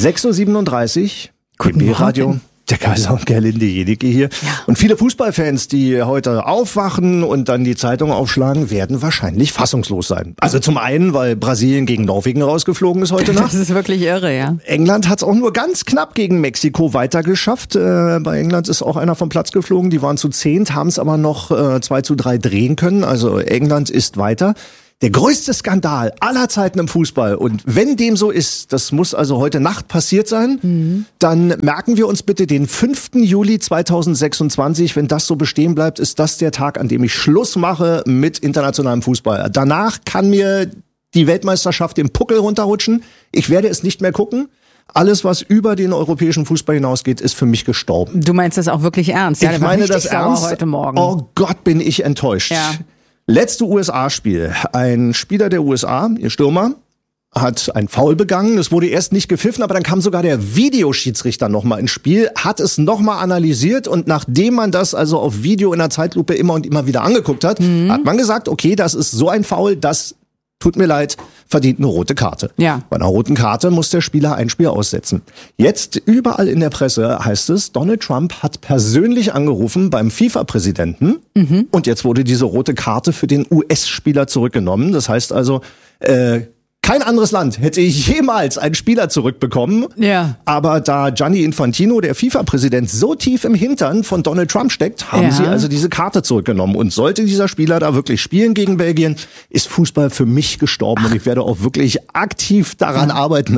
6.37 Uhr, QB-Radio. Der Kaiser und Gerlinde Jedicke hier. Ja. Und viele Fußballfans, die heute aufwachen und dann die Zeitung aufschlagen, werden wahrscheinlich fassungslos sein. Also zum einen, weil Brasilien gegen Norwegen rausgeflogen ist heute Nacht. Das ist wirklich irre, ja. England hat es auch nur ganz knapp gegen Mexiko weitergeschafft. Bei England ist auch einer vom Platz geflogen. Die waren zu 10, haben es aber noch 2-3 drehen können. Also England ist weiter. Der größte Skandal aller Zeiten im Fußball. Und wenn dem so ist, das muss also heute Nacht passiert sein, dann merken wir uns bitte den 5. Juli 2026. Wenn das so bestehen bleibt, ist das der Tag, an dem ich Schluss mache mit internationalem Fußball. Danach kann mir die Weltmeisterschaft den Puckel runterrutschen. Ich werde es nicht mehr gucken. Alles, was über den europäischen Fußball hinausgeht, ist für mich gestorben. Du meinst das auch wirklich ernst? Ja, ich meine das ernst. Heute Morgen. Oh Gott, bin ich enttäuscht. Ja. Letzte USA-Spiel. Ein Spieler der USA, ihr Stürmer, hat ein Foul begangen. Es wurde erst nicht gepfiffen, aber dann kam sogar der Videoschiedsrichter nochmal ins Spiel, hat es nochmal analysiert und nachdem man das also auf Video in der Zeitlupe immer und immer wieder angeguckt hat, hat man gesagt, okay, das ist so ein Foul, das tut mir leid, verdient eine rote Karte. Ja. Bei einer roten Karte muss der Spieler ein Spiel aussetzen. Jetzt überall in der Presse heißt es, Donald Trump hat persönlich angerufen beim FIFA-Präsidenten und jetzt wurde diese rote Karte für den US-Spieler zurückgenommen. Das heißt also, kein anderes Land hätte jemals einen Spieler zurückbekommen. Ja. Aber da Gianni Infantino, der FIFA-Präsident, so tief im Hintern von Donald Trump steckt, haben sie also diese Karte zurückgenommen. Und sollte dieser Spieler da wirklich spielen gegen Belgien, ist Fußball für mich gestorben. Und ich werde auch wirklich aktiv daran arbeiten,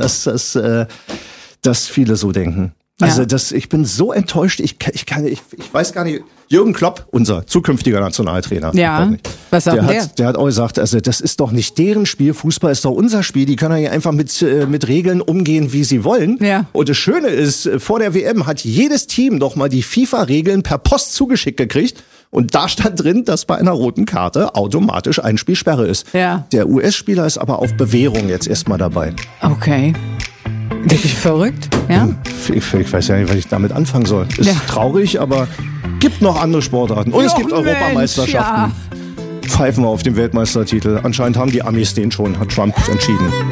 dass viele so denken. Also ich bin so enttäuscht, ich weiß gar nicht, Jürgen Klopp, unser zukünftiger Nationaltrainer. Ja, was sagt der? Der hat auch gesagt, also das ist doch nicht deren Spiel, Fußball ist doch unser Spiel, die können ja einfach mit Regeln umgehen, wie sie wollen. Ja. Und das Schöne ist, vor der WM hat jedes Team doch mal die FIFA-Regeln per Post zugeschickt gekriegt. Und da stand drin, dass bei einer roten Karte automatisch ein Spielsperre ist. Ja. Der US-Spieler ist aber auf Bewährung jetzt erstmal dabei. Okay. Wirklich verrückt, ja? Ich weiß ja nicht, was ich damit anfangen soll. Ist traurig, aber gibt noch andere Sportarten. Und es gibt Europameisterschaften. Ja. Pfeifen wir auf den Weltmeistertitel. Anscheinend haben die Amis den schon, hat Trump entschieden.